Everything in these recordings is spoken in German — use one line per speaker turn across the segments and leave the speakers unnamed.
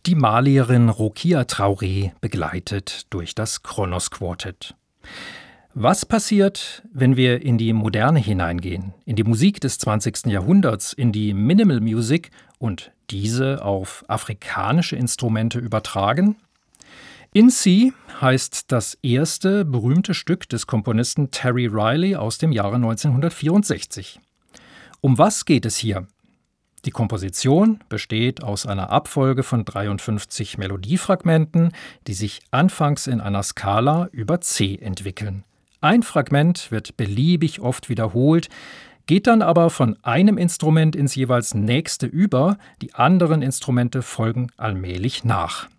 Die Malierin Rokia Traoré begleitet durch das Kronos Quartet. Was passiert, wenn wir in die Moderne hineingehen, in die Musik des 20. Jahrhunderts, in die Minimal Music und diese auf afrikanische Instrumente übertragen? In C heißt das erste berühmte Stück des Komponisten Terry Riley aus dem Jahre 1964. Um was geht es hier? Die Komposition besteht aus einer Abfolge von 53 Melodiefragmenten, die sich anfangs in einer Skala über C entwickeln. Ein Fragment wird beliebig oft wiederholt, geht dann aber von einem Instrument ins jeweils nächste über, die anderen Instrumente folgen allmählich nach.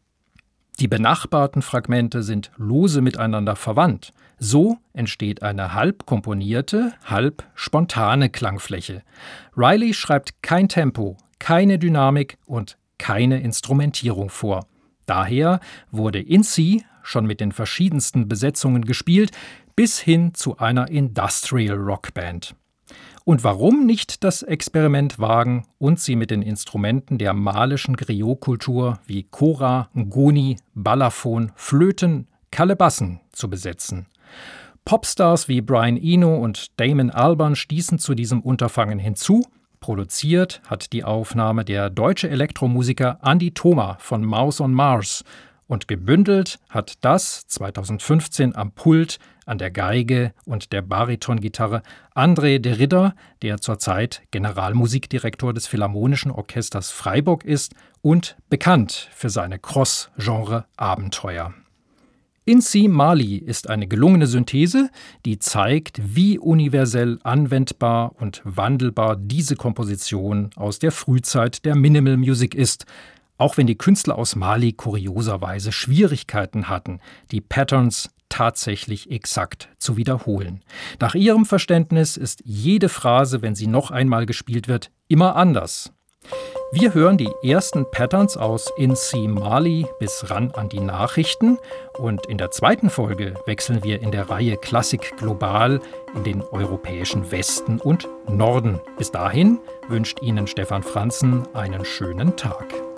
Die benachbarten Fragmente sind lose miteinander verwandt. So entsteht eine halb komponierte, halb spontane Klangfläche. Riley schreibt kein Tempo, keine Dynamik und keine Instrumentierung vor. Daher wurde In C schon mit den verschiedensten Besetzungen gespielt, bis hin zu einer Industrial-Rock-Band. Und warum nicht das Experiment wagen und sie mit den Instrumenten der malischen Griot-Kultur wie Kora, Ngoni, Balafon, Flöten, Kalebassen zu besetzen? Popstars wie Brian Eno und Damon Albarn stießen zu diesem Unterfangen hinzu. Produziert hat die Aufnahme der deutsche Elektromusiker Andi Thoma von Mouse on Mars. Und gebündelt hat das 2015 am Pult, an der Geige und der Baritongitarre André de Ridder, der zurzeit Generalmusikdirektor des Philharmonischen Orchesters Freiburg ist und bekannt für seine Cross-Genre-Abenteuer. In C Mali ist eine gelungene Synthese, die zeigt, wie universell anwendbar und wandelbar diese Komposition aus der Frühzeit der Minimal Music ist, auch wenn die Künstler aus Mali kurioserweise Schwierigkeiten hatten, die Patterns tatsächlich exakt zu wiederholen. Nach ihrem Verständnis ist jede Phrase, wenn sie noch einmal gespielt wird, immer anders. Wir hören die ersten Patterns aus In C Mali bis ran an die Nachrichten und in der zweiten Folge wechseln wir in der Reihe Klassik global in den europäischen Westen und Norden. Bis dahin wünscht Ihnen Stefan Franzen einen schönen Tag.